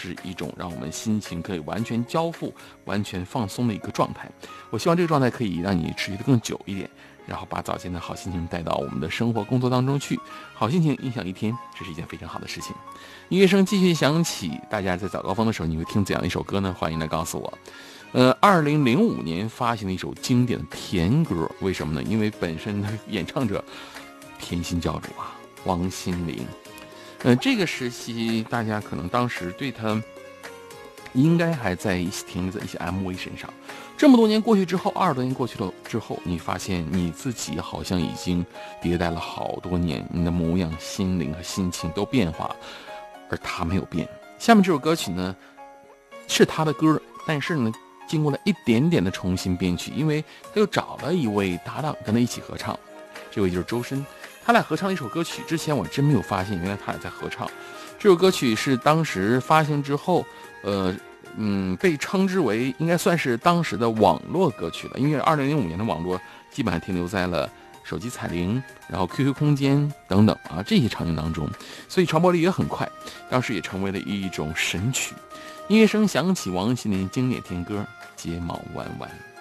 是一种让我们心情可以完全交付、完全放松的一个状态。我希望这个状态可以让你持续的更久一点，然后把早间的好心情带到我们的生活工作当中去。好心情影响一天，这是一件非常好的事情。音乐声继续响起，大家在早高峰的时候你会听怎样的一首歌呢？欢迎来告诉我。2005年发行的一首经典的甜歌，为什么呢？因为本身的演唱者甜心教主啊，王心凌。这个时期大家可能当时对他应该还在停留在一些 MV 身上。这么多年过去之后，20多年过去了之后，你发现你自己好像已经迭代了好多年，你的模样、心灵和心情都变化，而他没有变。下面这首歌曲呢，是他的歌，但是呢，经过了一点点的重新编曲，因为他又找了一位搭档跟他一起合唱，这位就是周深。他俩合唱了一首歌曲，之前我真没有发现，原来他俩在合唱。这首歌曲是当时发行之后，被称之为应该算是当时的网络歌曲了，因为2005年的网络基本上停留在了手机彩铃，然后 QQ 空间等等啊这些场景当中，所以传播力也很快，当时也成为了一种神曲。音乐声响起，王心凌经典甜歌《睫毛弯弯》。